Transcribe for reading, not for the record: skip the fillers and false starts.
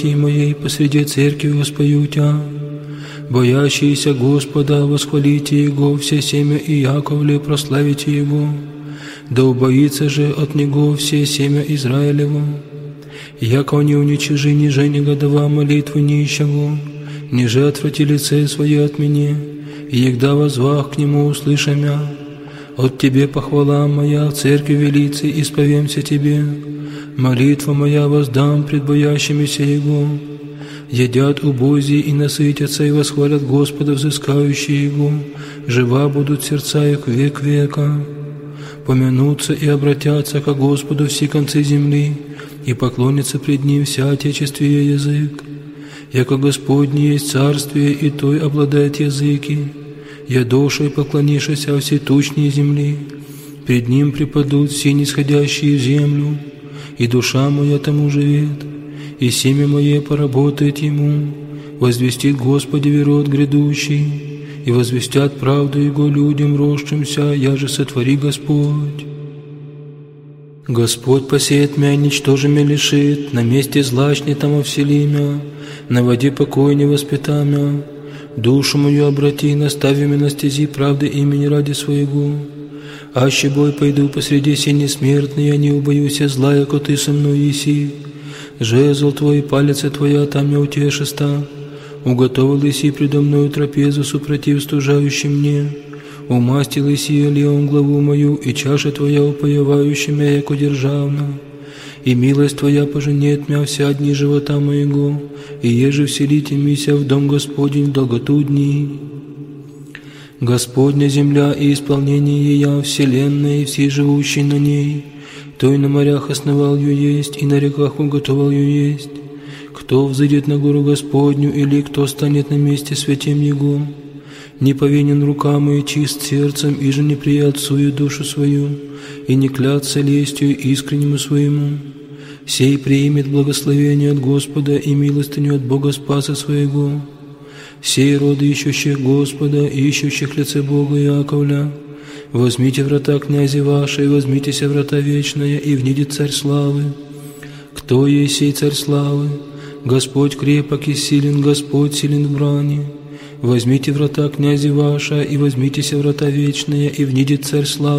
моей посреди церкви воспою Тя. Боящиеся Господа, восхвалите Его, все семя Иаковле прославите Его. Да убоится же от Него все семя Израилево. Яко не уничижи, ниже негодова молитвы нищего, ниже отврати лице свое от меня, и егда возвах к Нему услыша мя. От Тебе похвала моя, в церкви велицы исповемся Тебе, молитва моя воздам пред боящимися Его. Едят убози и насытятся, и восхвалят Господа взыскающие Его, жива будут сердца их век века. Помянутся и обратятся ко Господу все концы земли, и поклонятся пред Ним вся отечествие язык. Яко Господне есть царствие, и Той обладает языки, я душой поклонишься все тучные земли, пред Ним припадут все нисходящие в землю, и душа моя тому живет, и семя мое поработает Ему, возвестит Господи верот грядущий, и возвестят правду Его людям росшимся, я же сотвори Господь. Господь посеет мя, ничтоже мя лишит, на месте злачни там всели мя, на воде покой не воспита мя. Душу мою обрати, настави меня на стези правды имени ради своего. Аще бой пойду посреди сени смертной, я не убоюсь зла, яко Ты со мной еси. Жезл Твой, палец Твоя, там я утешиста. Уготовил еси предо мною трапезу, супротив стужающим мне. Умастил еси олеем главу мою, и чаша Твоя упоевающая мя, яко державна. И милость Твоя поженет мя вся дни живота моего, и еже вселите мися в дом Господень в долготу дней. Господня земля и исполнение ея, вселенная и все живущие на ней, Той на морях основал ее есть, и на реках уготовал ее есть. Кто взойдет на гору Господню, или кто станет на месте святем Его? Не повинен рукам и чист сердцем, и же не приятствует душу свою, и не клятся лестью искреннему своему. Сей примет благословение от Господа и милостыню от Бога Спаса своего. Сей роды ищущих Господа, ищущих лице Бога Иаковля, возьмите врата князи вашей, возьмитеся врата вечная, и внидет Царь славы. Кто есть сей Царь славы? Господь крепок и силен, Господь силен в брани. Возьмите врата князи ваша, и возьмитеся врата вечная, и внидет Царь славы.